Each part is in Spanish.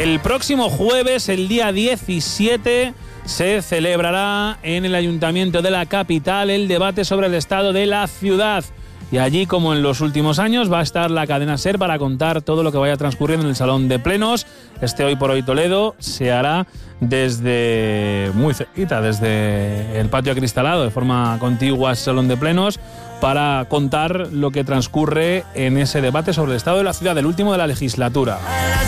El próximo jueves, el día 17, se celebrará en el Ayuntamiento de la capital el debate sobre el estado de la ciudad. Y allí, como en los últimos años, va a estar la cadena SER para contar todo lo que vaya transcurriendo en el Salón de Plenos. Hoy por Hoy Toledo se hará desde muy cerquita, desde el patio acristalado, de forma contigua al Salón de Plenos, para contar lo que transcurre en ese debate sobre el estado de la ciudad, el último de la legislatura.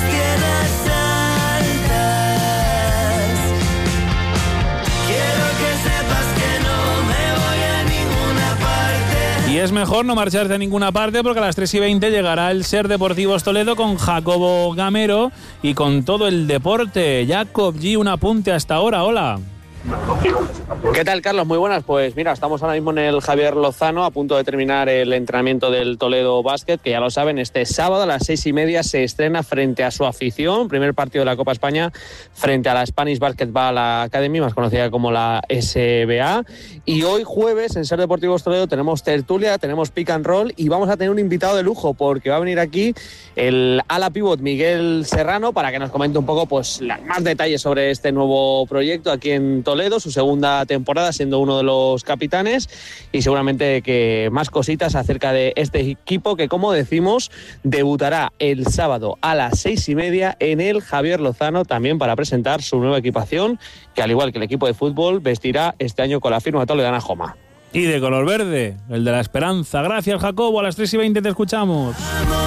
Y es mejor no marcharte a ninguna parte, porque a las 3:20 llegará el SER Deportivos Toledo con Jacobo Gamero y con todo el deporte. Jacob G, un apunte hasta ahora. Hola. ¿Qué tal, Carlos? Muy buenas. Pues mira, estamos ahora mismo en el Javier Lozano, a punto de terminar el entrenamiento del Toledo Basket, que ya lo saben, este sábado a las 6:30 se estrena frente a su afición, primer partido de la Copa España frente a la Spanish Basketball Academy, más conocida como la SBA. Y hoy jueves en SER Deportivos Toledo tenemos tertulia, tenemos pick and roll y vamos a tener un invitado de lujo, porque va a venir aquí el ala pivot Miguel Serrano para que nos comente un poco pues más detalles sobre este nuevo proyecto aquí en Toledo, su segunda temporada siendo uno de los capitanes, y seguramente que más cositas acerca de este equipo que, como decimos, debutará el sábado a las 6:30 en el Javier Lozano, también para presentar su nueva equipación, que al igual que el equipo de fútbol vestirá este año con la firma toledana Joma. Y de color verde, el de la esperanza. Gracias, Jacobo. A las 3:20 te escuchamos.